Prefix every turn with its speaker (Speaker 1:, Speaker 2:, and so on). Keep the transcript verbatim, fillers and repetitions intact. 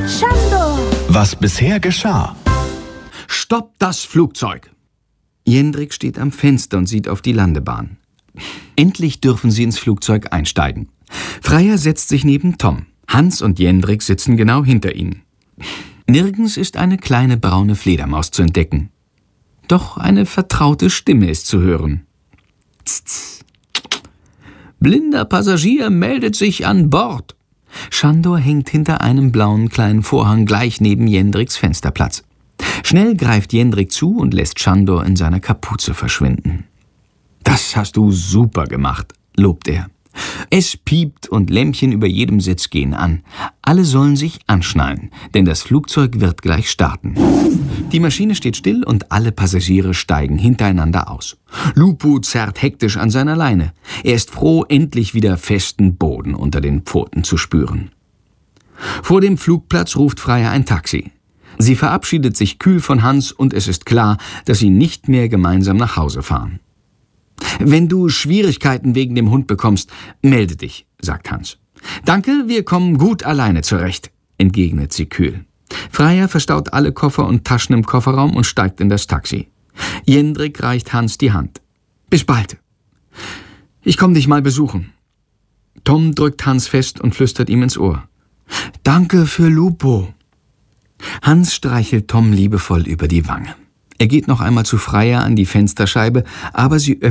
Speaker 1: Sándor!
Speaker 2: Was bisher geschah.
Speaker 3: Stopp das Flugzeug! Jendrik steht am Fenster und sieht auf die Landebahn. Endlich dürfen sie ins Flugzeug einsteigen. Freier setzt sich neben Tom. Hans und Jendrik sitzen genau hinter ihnen. Nirgends ist eine kleine braune Fledermaus zu entdecken. Doch eine vertraute Stimme ist zu hören. Tss, tss. Blinder Passagier meldet sich an Bord. Sándor hängt hinter einem blauen kleinen Vorhang gleich neben Jendriks Fensterplatz. Schnell greift Jendrik zu und lässt Sándor in seiner Kapuze verschwinden. »Das hast du super gemacht«, lobt er. Es piept und Lämpchen über jedem Sitz gehen an. Alle sollen sich anschnallen, denn das Flugzeug wird gleich starten. Die Maschine steht still und alle Passagiere steigen hintereinander aus. Lupo zerrt hektisch an seiner Leine. Er ist froh, endlich wieder festen Boden unter den Pfoten zu spüren. Vor dem Flugplatz ruft Freier ein Taxi. Sie verabschiedet sich kühl von Hans und es ist klar, dass sie nicht mehr gemeinsam nach Hause fahren. »Wenn du Schwierigkeiten wegen dem Hund bekommst, melde dich«, sagt Hans. »Danke, wir kommen gut alleine zurecht«, entgegnet sie kühl. Freier verstaut alle Koffer und Taschen im Kofferraum und steigt in das Taxi. Jendrik reicht Hans die Hand. »Bis bald. Ich komm dich mal besuchen.« Tom drückt Hans fest und flüstert ihm ins Ohr. »Danke für Lupo.« Hans streichelt Tom liebevoll über die Wange. Er geht noch einmal zu Freier an die Fensterscheibe, aber sie öffnet